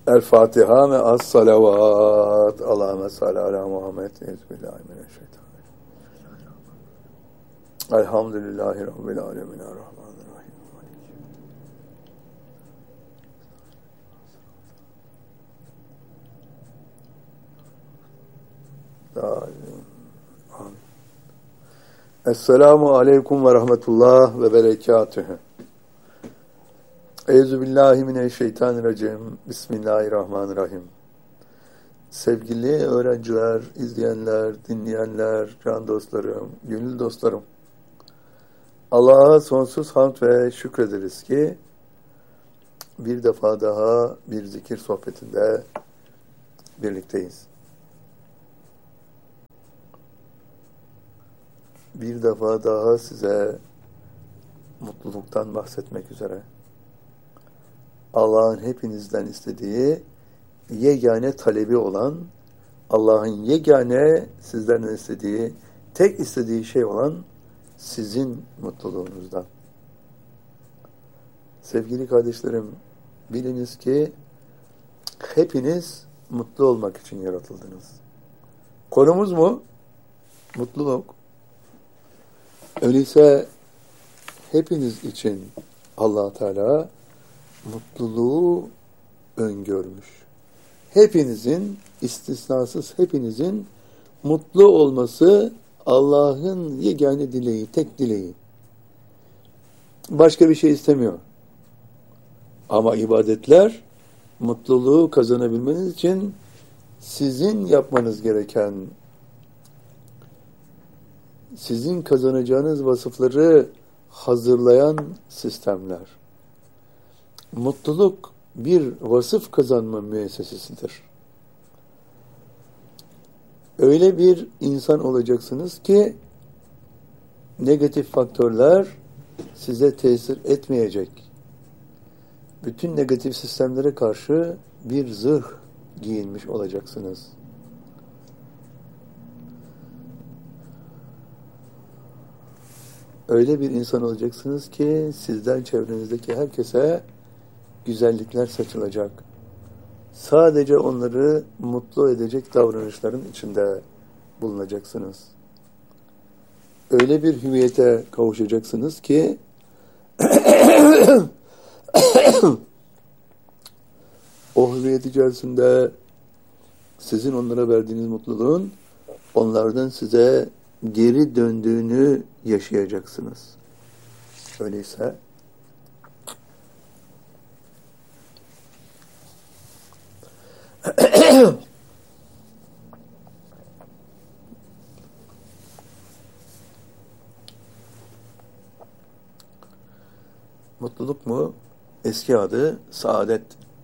El Fatiha ve as-salavat. Allahümme salli ala Muhammed. Euzubillahimineşşeytanirracim. Elhamdülillahi Rabbil alemin. Errahmanirrahim. Amin. Esselamu aleyküm ve rahmetullah ve berekatühü. Euzubillahimineşşeytanirracim. Bismillahirrahmanirrahim. Sevgili öğrenciler, izleyenler, dinleyenler, can dostlarım, gönül dostlarım. Allah'a sonsuz hamd ve şükrederiz ki bir defa daha bir zikir sohbetinde birlikteyiz. Bir defa daha size mutluluktan bahsetmek üzere. Allah'ın hepinizden istediği, yegane talebi olan, Allah'ın yegane sizlerden istediği, tek istediği şey olan sizin mutluluğunuzdan. Sevgili kardeşlerim, biliniz ki hepiniz mutlu olmak için yaratıldınız. Konumuz mu? Mutluluk. Öyleyse hepiniz için Allah Teala mutluluğu öngörmüş. Hepinizin, istisnasız hepinizin mutlu olması Allah'ın yegane dileği, tek dileği. Başka bir şey istemiyor. Ama ibadetler, mutluluğu kazanabilmeniz için sizin yapmanız gereken, sizin kazanacağınız vasıfları hazırlayan sistemler. Mutluluk bir vasıf kazanma müessesesidir. Öyle bir insan olacaksınız ki negatif faktörler size tesir etmeyecek. Bütün negatif sistemlere karşı bir zırh giyinmiş olacaksınız. Öyle bir insan olacaksınız ki sizden çevrenizdeki herkese güzellikler saçılacak. Sadece onları mutlu edecek davranışların içinde bulunacaksınız. Öyle bir hüviyete kavuşacaksınız ki o hüviyet içerisinde sizin onlara verdiğiniz mutluluğun onlardan size geri döndüğünü yaşayacaksınız. Öyleyse mutluluk mu? Eski adı saadet.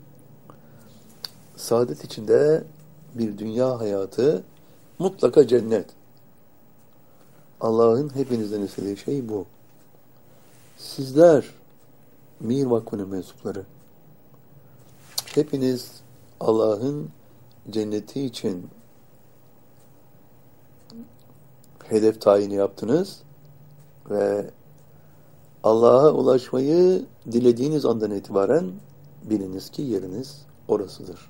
Saadet içinde bir dünya hayatı, mutlaka cennet. Allah'ın hepinizden istediği şey bu. Sizler Mir Vakfı'nın mensupları. Hepiniz Allah'ın cenneti için hedef tayini yaptınız ve Allah'a ulaşmayı dilediğiniz andan itibaren biliniz ki yeriniz orasıdır.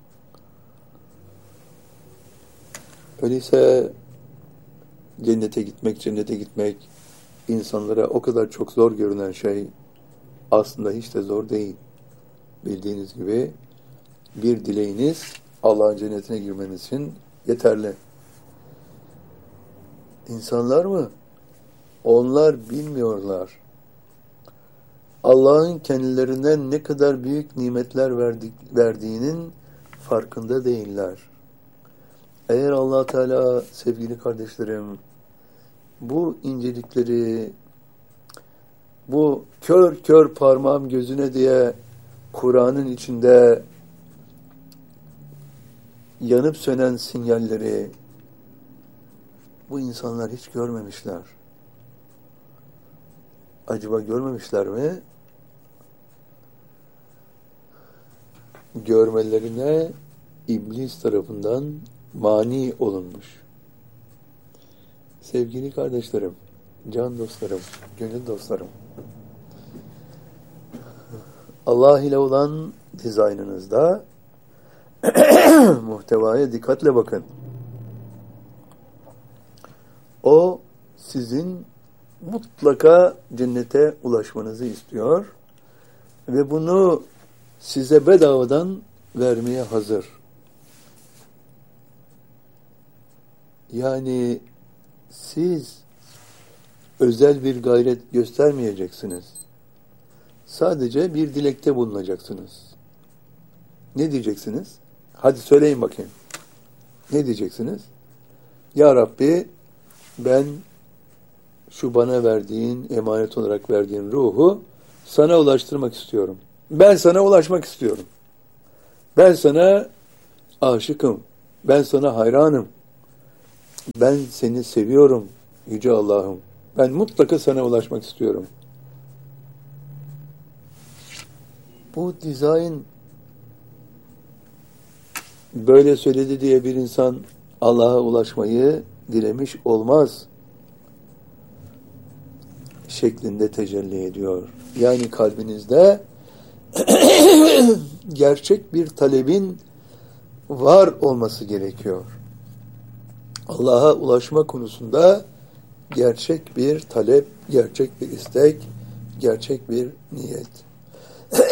Öyleyse cennete gitmek insanlara o kadar çok zor görünen şey aslında hiç de zor değil. Bildiğiniz gibi bir dileğiniz Allah'ın cennetine girmeniz için yeterli. İnsanlar mı? Onlar bilmiyorlar. Allah'ın kendilerinden ne kadar büyük nimetler verdiğinin farkında değiller. Eğer Allah Teala, sevgili kardeşlerim, bu incelikleri, bu kör kör parmağım gözüne diye Kur'an'ın içinde yanıp sönen sinyalleri bu insanlar hiç görmemişler. Acaba görmemişler mi? Görmelerine İblis tarafından mani olunmuş. Sevgili kardeşlerim, can dostlarım, gönül dostlarım, Allah ile olan dizaynınızda Muhtevaya dikkatle bakın. O sizin mutlaka cennete ulaşmanızı istiyor ve bunu size bedavadan vermeye hazır. Yani siz özel bir gayret göstermeyeceksiniz. Sadece bir dilekte bulunacaksınız. Ne diyeceksiniz? Hadi söyleyin bakayım. Ne diyeceksiniz? Ya Rabbi, ben şu bana verdiğin, emanet olarak verdiğin ruhu sana ulaştırmak istiyorum. Ben sana ulaşmak istiyorum. Ben sana aşıkım. Ben sana hayranım. Ben seni seviyorum Yüce Allah'ım. Ben mutlaka sana ulaşmak istiyorum. Bu dizayn böyle söyledi diye bir insan Allah'a ulaşmayı dilemiş olmaz şeklinde tecelli ediyor. Yani kalbinizde gerçek bir talebin var olması gerekiyor. Allah'a ulaşma konusunda gerçek bir talep, gerçek bir istek, gerçek bir niyet.